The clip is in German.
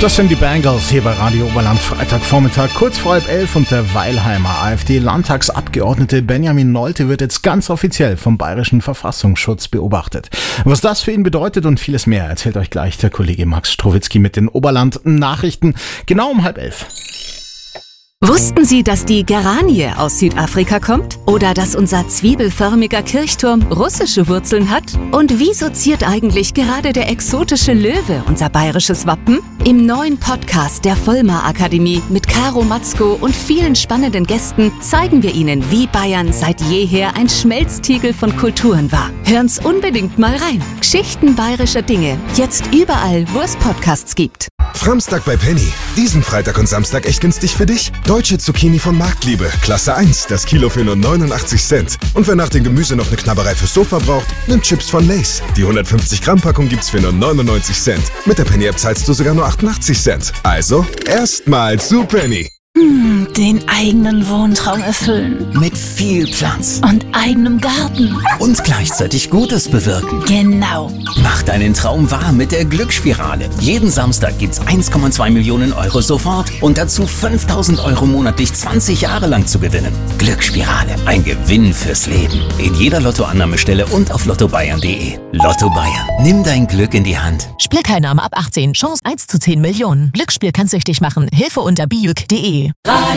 Das sind die Bangles hier bei Radio Oberland, Freitagvormittag, kurz vor 10:30 und der Weilheimer AfD-Landtagsabgeordnete Benjamin Nolte wird jetzt ganz offiziell vom Bayerischen Verfassungsschutz beobachtet. Was das für ihn bedeutet und vieles mehr erzählt euch gleich der Kollege Max Strowitzki mit den Oberland-Nachrichten, genau um 10:30. Wussten Sie, dass die Geranie aus Südafrika kommt? Oder dass unser zwiebelförmiger Kirchturm russische Wurzeln hat? Und wieso ziert eigentlich gerade der exotische Löwe unser bayerisches Wappen? Im neuen Podcast der Vollmar Akademie mit Caro Matzko und vielen spannenden Gästen zeigen wir Ihnen, wie Bayern seit jeher ein Schmelztiegel von Kulturen war. Hören's unbedingt mal rein. Geschichten bayerischer Dinge. Jetzt überall, wo es Podcasts gibt. Framstag bei Penny. Diesen Freitag und Samstag echt günstig für dich. Deutsche Zucchini von Marktliebe. Klasse 1. Das Kilo für nur 89 Cent. Und wer nach dem Gemüse noch eine Knabberei fürs Sofa braucht, nimmt Chips von Lay's. Die 150 Gramm Packung gibt's für nur 99 Cent. Mit der Penny App zahlst du sogar nur 88 Cent. Also, erstmal zu Penny. Den eigenen Wohntraum erfüllen. Mit viel Platz. Und eigenem Garten. Und gleichzeitig Gutes bewirken. Genau. Mach deinen Traum wahr mit der Glücksspirale. Jeden Samstag gibt's 1,2 Millionen Euro sofort und dazu 5.000 Euro monatlich 20 Jahre lang zu gewinnen. Glücksspirale. Ein Gewinn fürs Leben. In jeder Lottoannahmestelle und auf lottobayern.de. Lotto Bayern. Nimm dein Glück in die Hand. Spielteilnahme ab 18. Chance 1 zu 10 Millionen. Glücksspiel kann süchtig machen. Hilfe unter biuk.de.